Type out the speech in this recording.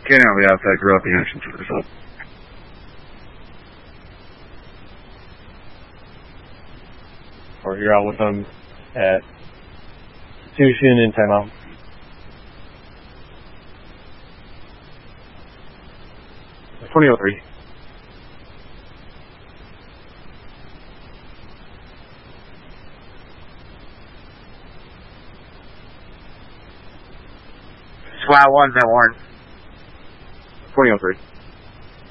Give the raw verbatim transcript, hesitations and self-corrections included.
Getting on the outside, grow up the action for yourself. Or you're out with them at institution in timeout. twenty oh three. Squad one's at Warren. twenty oh three.